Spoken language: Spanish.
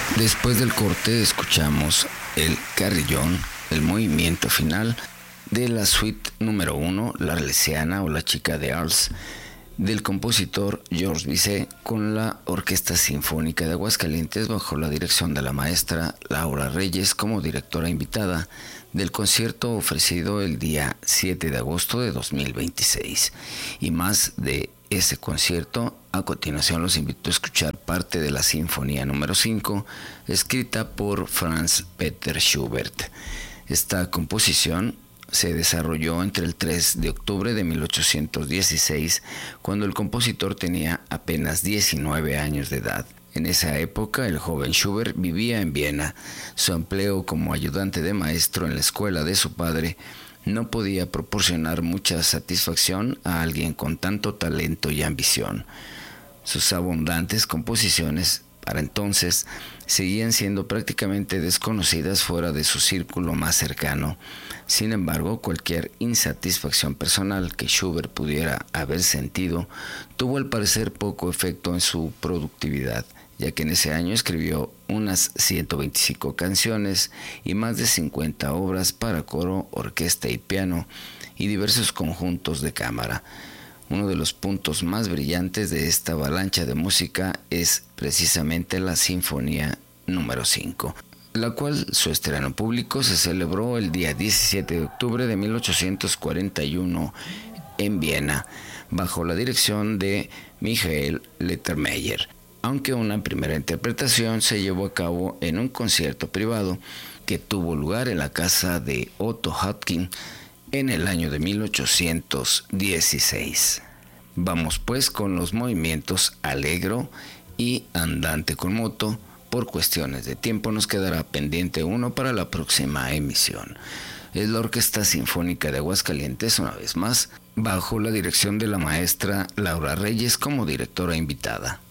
Después del corte escuchamos el carillón, el movimiento final de la suite número 1, La Arlesiana o La Chica de Arles, del compositor Georges Bizet, con la Orquesta Sinfónica de Aguascalientes bajo la dirección de la maestra Laura Reyes como directora invitada del concierto ofrecido el día 7 de agosto de 2026. Y más de ese concierto, a continuación los invito a escuchar parte de la Sinfonía número 5, escrita por Franz Peter Schubert. Esta composición se desarrolló entre el 3 de octubre de 1816, cuando el compositor tenía apenas 19 años de edad. En esa época, el joven Schubert vivía en Viena. Su empleo como ayudante de maestro en la escuela de su padre no podía proporcionar mucha satisfacción a alguien con tanto talento y ambición. Sus abundantes composiciones para entonces seguían siendo prácticamente desconocidas fuera de su círculo más cercano. Sin embargo, cualquier insatisfacción personal que Schubert pudiera haber sentido tuvo al parecer poco efecto en su productividad, ya que en ese año escribió unas 125 canciones y más de 50 obras para coro, orquesta y piano, y diversos conjuntos de cámara. Uno de los puntos más brillantes de esta avalancha de música es precisamente la Sinfonía número 5, la cual su estreno público se celebró el día 17 de octubre de 1841 en Viena, bajo la dirección de Michael Lettermeyer, aunque una primera interpretación se llevó a cabo en un concierto privado que tuvo lugar en la casa de Otto Hopkins en el año de 1816. Vamos pues con los movimientos Allegro y Andante con moto. Por cuestiones de tiempo nos quedará pendiente uno para la próxima emisión. Es la Orquesta Sinfónica de Aguascalientes, una vez más, bajo la dirección de la maestra Laura Reyes como directora invitada.